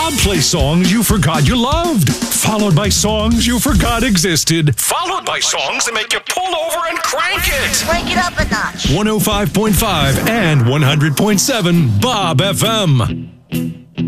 Bob plays songs you forgot you loved, followed by songs you forgot existed, followed by songs that make you pull over and crank it. Crank it up a notch. 105.5 and 100.7 Bob FM.